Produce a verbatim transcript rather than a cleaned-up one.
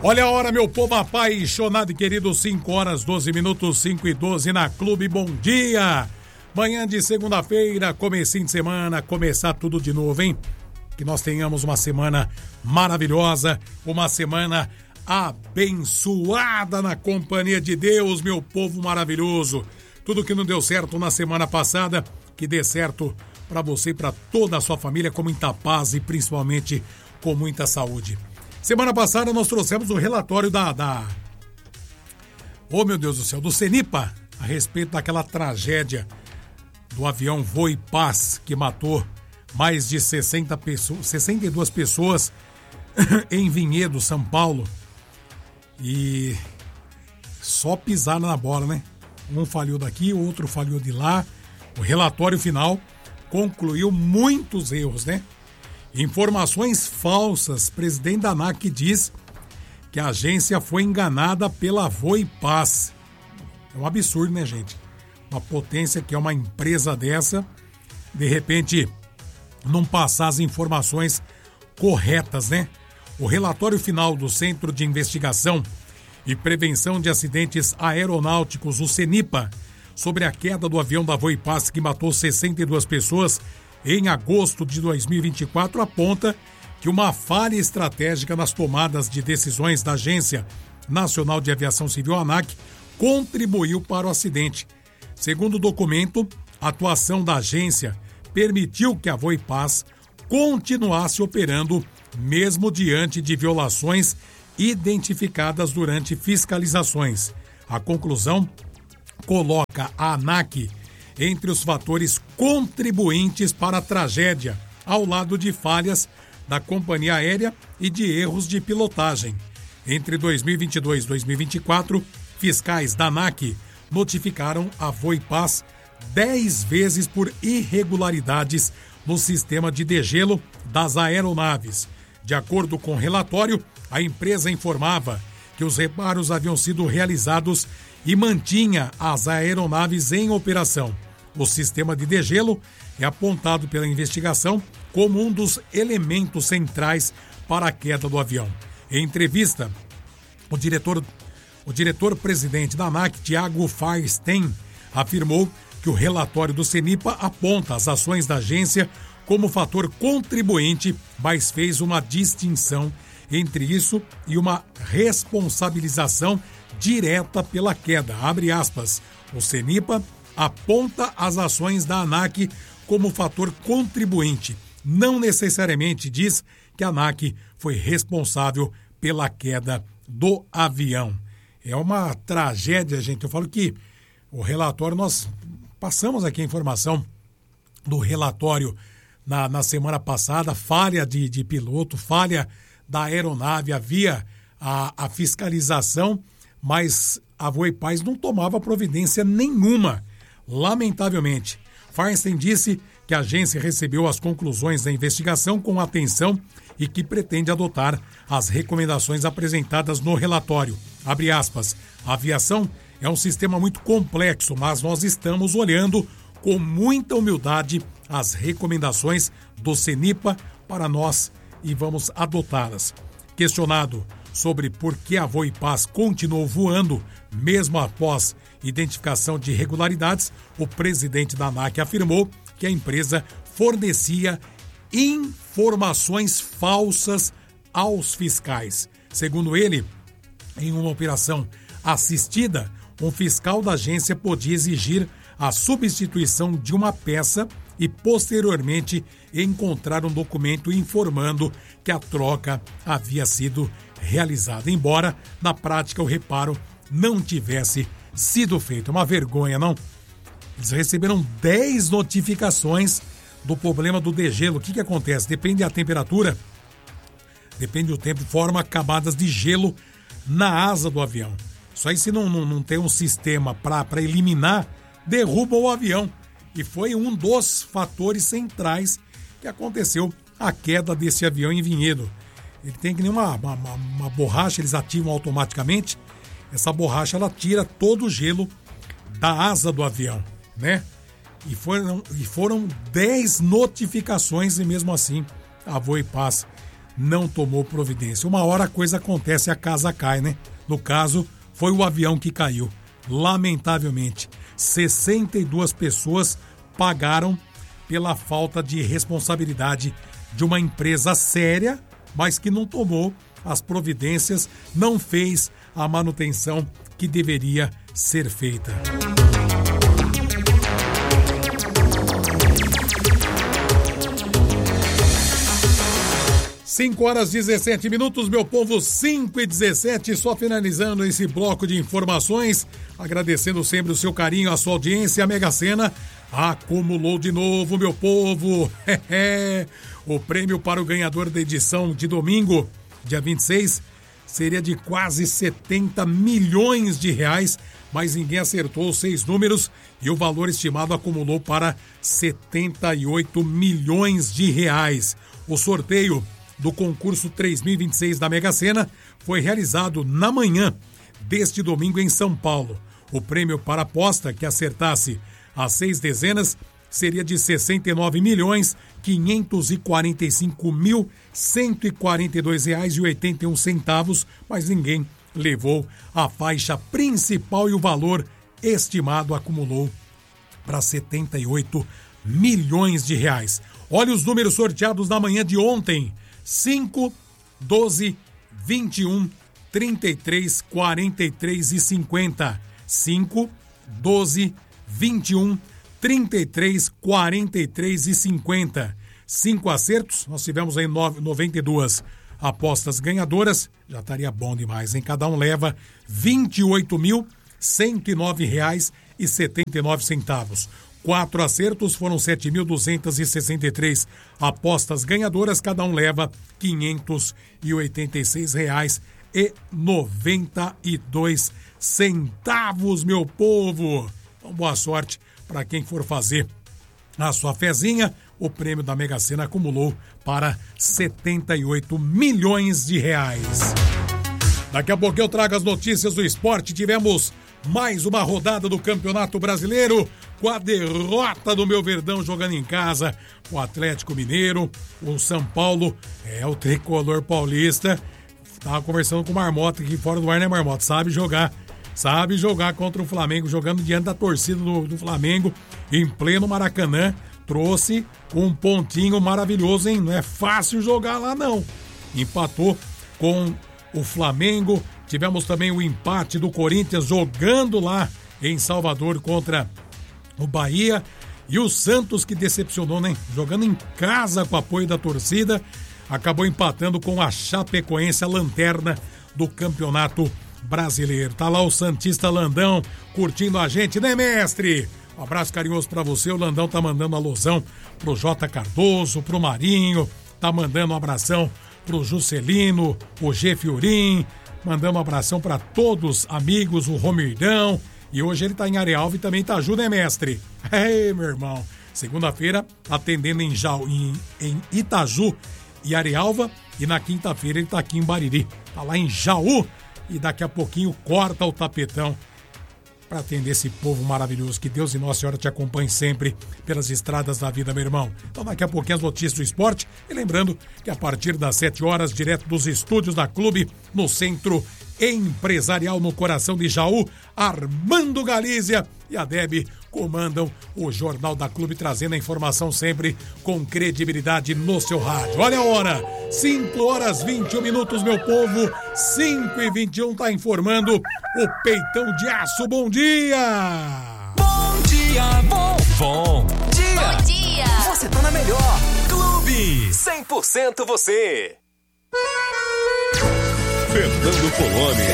Olha a hora, meu povo apaixonado e querido, cinco horas, doze minutos, cinco e doze na Clube Bom Dia. Manhã de segunda-feira, comecinho de semana, começar tudo de novo, hein? Que nós tenhamos uma semana maravilhosa, uma semana abençoada na companhia de Deus, meu povo maravilhoso. Tudo que não deu certo na semana passada, que dê certo para você e para toda a sua família, com muita paz e principalmente com muita saúde. Semana passada nós trouxemos o relatório da, da... Oh, meu Deus do céu, do CENIPA, a respeito daquela tragédia do avião Voe e Paz, que matou mais de sessenta pessoas, sessenta e duas pessoas em Vinhedo, São Paulo. E só pisar na bola, né? Um falhou daqui, o outro falhou de lá. O relatório final concluiu muitos erros, né? Informações falsas. Presidente da ANAC diz que a agência foi enganada pela Voe e Paz. É um absurdo, né, gente? Uma potência que é uma empresa dessa, de repente, não passar as informações corretas, né? O relatório final do Centro de Investigação e Prevenção de Acidentes Aeronáuticos, o CENIPA, sobre a queda do avião da Voe e Paz que matou sessenta e duas pessoas em agosto de dois mil e vinte e quatro, aponta que uma falha estratégica nas tomadas de decisões da Agência Nacional de Aviação Civil, ANAC, contribuiu para o acidente. Segundo o documento, a atuação da agência permitiu que a Voe e Paz continuasse operando mesmo diante de violações identificadas durante fiscalizações. A conclusão coloca a ANAC entre os fatores contribuintes para a tragédia, ao lado de falhas da companhia aérea e de erros de pilotagem. Entre dois mil e vinte e dois e dois mil e vinte e quatro, fiscais da ANAC notificaram a Voe e Paz dez vezes por irregularidades no sistema de degelo das aeronaves. De acordo com o relatório, a empresa informava que os reparos haviam sido realizados e mantinha as aeronaves em operação. O sistema de degelo é apontado pela investigação como um dos elementos centrais para a queda do avião. Em entrevista, o diretor, o diretor-presidente da ANAC, Tiago Feinstein, afirmou que o relatório do CENIPA aponta as ações da agência como fator contribuinte, mas fez uma distinção entre isso e uma responsabilização direta pela queda. Abre aspas. O CENIPA aponta as ações da ANAC como fator contribuinte. Não necessariamente diz que a ANAC foi responsável pela queda do avião. É uma tragédia, gente. Eu falo que o relatório, nós passamos aqui a informação do relatório na, na semana passada, falha de, de piloto, falha da aeronave, havia a, a fiscalização, mas a Voe e Paz não tomava providência nenhuma. Lamentavelmente, Feinstein disse que a agência recebeu as conclusões da investigação com atenção e que pretende adotar as recomendações apresentadas no relatório. Abre aspas. A aviação é um sistema muito complexo, mas nós estamos olhando com muita humildade as recomendações do CENIPA para nós e vamos adotá-las. Questionado sobre por que a Voe e Paz continuou voando, mesmo após identificação de irregularidades, o presidente da ANAC afirmou que a empresa fornecia informações falsas aos fiscais. Segundo ele, em uma operação assistida, um fiscal da agência podia exigir a substituição de uma peça e, posteriormente, encontrar um documento informando que a troca havia sido realizada, embora, na prática, o reparo não tivesse sido feito. Uma vergonha, não? Eles receberam dez notificações do problema do degelo. O que que acontece? Depende da temperatura, depende do tempo, forma camadas de gelo na asa do avião. Isso aí, se não, não, não tem um sistema para eliminar, derruba o avião. E foi um dos fatores centrais que aconteceu a queda desse avião em Vinhedo. Ele tem que nem uma, uma, uma borracha, eles ativam automaticamente. Essa borracha, ela tira todo o gelo da asa do avião, né? E foram, e foram dez notificações e mesmo assim a Voe e Paz não tomou providência. Uma hora a coisa acontece e a casa cai, né? No caso, foi o avião que caiu. Lamentavelmente, sessenta e duas pessoas pagaram pela falta de responsabilidade de uma empresa séria, mas que não tomou as providências, não fez a manutenção que deveria ser feita. cinco horas e dezessete minutos, meu povo, cinco e dezessete, só finalizando esse bloco de informações, agradecendo sempre o seu carinho, a sua audiência. A Mega Sena acumulou de novo, meu povo. O prêmio para o ganhador da edição de domingo, dia vinte e seis, seria de quase setenta milhões de reais, mas ninguém acertou os seis números e o valor estimado acumulou para setenta e oito milhões de reais. O sorteio do concurso três mil e vinte e seis da Mega Sena foi realizado na manhã deste domingo em São Paulo. O prêmio para a aposta que acertasse as seis dezenas seria de sessenta e nove milhões quinhentos e quarenta e cinco mil cento e quarenta e dois reais e oitenta e um centavos, mas ninguém levou a faixa principal e o valor estimado acumulou para setenta e oito milhões de reais. Olha os números sorteados na manhã de ontem: cinco, doze, vinte e um, trinta e três, quarenta e três e cinquenta. cinco, doze, vinte e um, trinta e três, quarenta e três e cinquenta. Cinco acertos, nós tivemos aí noventa e duas apostas ganhadoras, já estaria bom demais, hein? Cada um leva vinte e oito mil cento e nove reais e setenta e nove centavos. Quatro acertos, foram sete mil duzentas e sessenta e três apostas ganhadoras, cada um leva quinhentos e oitenta e seis reais e noventa e dois centavos, meu povo. Então, boa sorte para quem for fazer a sua fezinha. O prêmio da Mega Sena acumulou para setenta e oito milhões de reais. Daqui a pouco eu trago as notícias do esporte. Tivemos mais uma rodada do Campeonato Brasileiro, com a derrota do meu Verdão jogando em casa, o Atlético Mineiro, o São Paulo, é o tricolor paulista. Tava conversando com o Marmota aqui fora do ar, né, Marmota? Sabe jogar, sabe jogar contra o Flamengo, jogando diante da torcida do, do Flamengo, em pleno Maracanã. Trouxe um pontinho maravilhoso, hein? Não é fácil jogar lá, não. Empatou com o Flamengo. Tivemos também o empate do Corinthians jogando lá em Salvador contra o Bahia. E o Santos, que decepcionou, né? Jogando em casa com apoio da torcida, acabou empatando com a Chapecoense, a lanterna do Campeonato Brasileiro. Tá lá o Santista Landão curtindo a gente, né, mestre? Um abraço carinhoso pra você. O Landão tá mandando alusão pro J. Cardoso, pro Marinho, tá mandando um abração pro Juscelino, o G. Fiorim, mandando um abração pra todos amigos, o Romirdão. E hoje ele tá em Arealva e também tá Ju, né, mestre? Ei, meu irmão. Segunda-feira, atendendo em, Jau, em, em Itaju e Arealva. E na quinta-feira ele tá aqui em Bariri. Tá lá em Jaú. E daqui a pouquinho corta o tapetão para atender esse povo maravilhoso. Que Deus e Nossa Senhora te acompanhem sempre pelas estradas da vida, meu irmão. Então daqui a pouquinho as notícias do esporte. E lembrando que a partir das sete horas, direto dos estúdios da Clube, no Centro Empresarial, no coração de Jaú, Armando Galícia e a Deb comandam o Jornal da Clube, trazendo a informação sempre com credibilidade no seu rádio. Olha a hora, cinco horas e vinte e um minutos, meu povo. cinco e vinte e um, tá informando o Peitão de Aço. Bom dia! Bom dia, bom, bom dia! Bom dia! Você tá na melhor Clube, cem por cento você! Fernando Poloni